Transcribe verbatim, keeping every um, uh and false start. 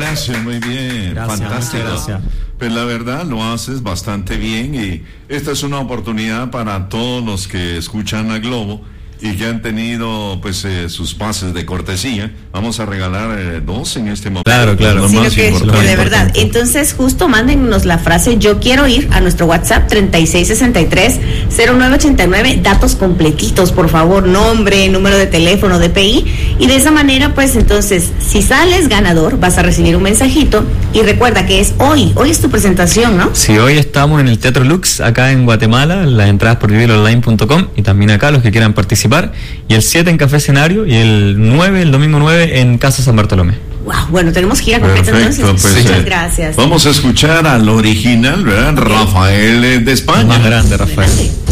gracias, muy bien. Gracias, fantástico. gracias. Pues la verdad lo haces bastante bien y esta es una oportunidad para todos los que escuchan a Globo y que han tenido pues eh, sus pases de cortesía. Vamos a regalar eh, dos en este momento. Claro, claro. Lo Sí, más lo que, importante. que de verdad. Entonces, justo mándennos la frase "yo quiero ir" a nuestro WhatsApp treinta y seis sesenta y tres cero nueve ochenta y nueve, datos completitos, por favor, nombre, número de teléfono, D P I, y de esa manera, pues entonces, si sales ganador, vas a recibir un mensajito, y recuerda que es hoy, hoy es tu presentación, ¿no? Sí, hoy estamos en el Teatro Lux, acá en Guatemala, las entradas por vivir online punto com, y también acá los que quieran participar, y el siete en Café Escenario, y el nueve, el domingo nueve en Casa San Bartolomé. Wow, bueno, tenemos gira completa. Perfecto, Entonces, pues, muchas eh, gracias. Vamos a escuchar al original, ¿verdad? Rafael eh, de España. Más grande, Rafael. Adelante.